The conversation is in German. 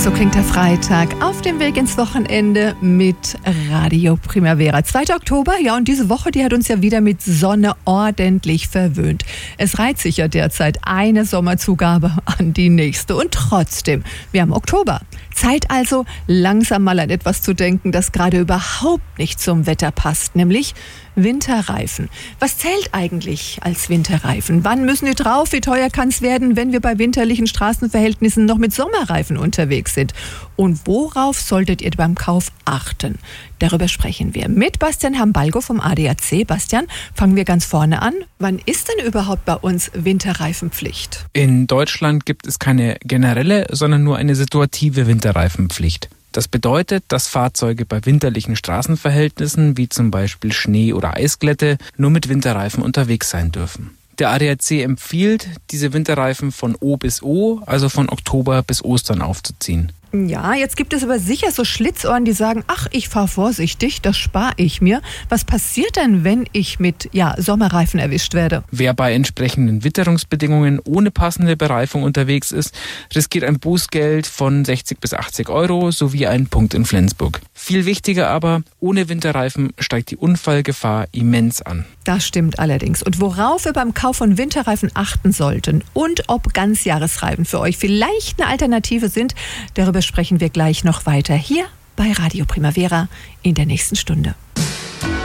So klingt der Freitag auf dem Weg ins Wochenende mit Radio Primavera. 2. Oktober, ja, und diese Woche, die hat uns ja wieder mit Sonne ordentlich verwöhnt. Es reiht sich ja derzeit eine Sommerzugabe an die nächste. Und trotzdem, wir haben Oktober. Zeit also, langsam mal an etwas zu denken, das gerade überhaupt nicht zum Wetter passt, nämlich Winterreifen. Was zählt eigentlich als Winterreifen? Wann müssen die drauf? Wie teuer kann es werden, wenn wir bei winterlichen Straßenverhältnissen noch mit Sommerreifen unterwegs sind? Und worauf solltet ihr beim Kauf achten? Darüber sprechen wir mit Bastian Hambalgo vom ADAC. Bastian, fangen wir ganz vorne an. Wann ist denn überhaupt bei uns Winterreifenpflicht? In Deutschland gibt es keine generelle, sondern nur eine situative Winterreifenpflicht. Das bedeutet, dass Fahrzeuge bei winterlichen Straßenverhältnissen, wie zum Beispiel Schnee oder Eisglätte, nur mit Winterreifen unterwegs sein dürfen. Der ADAC empfiehlt, diese Winterreifen von O bis O, also von Oktober bis Ostern aufzuziehen. Ja, jetzt gibt es aber sicher so Schlitzohren, die sagen, ach, ich fahre vorsichtig, das spare ich mir. Was passiert denn, wenn ich mit Sommerreifen erwischt werde? Wer bei entsprechenden Witterungsbedingungen ohne passende Bereifung unterwegs ist, riskiert ein Bußgeld von 60 bis 80 Euro sowie einen Punkt in Flensburg. Viel wichtiger aber, ohne Winterreifen steigt die Unfallgefahr immens an. Das stimmt allerdings. Und worauf wir beim Kauf von Winterreifen achten sollten und ob Ganzjahresreifen für euch vielleicht eine Alternative sind, darüber sprechen wir gleich noch weiter hier bei Radio Primavera in der nächsten Stunde.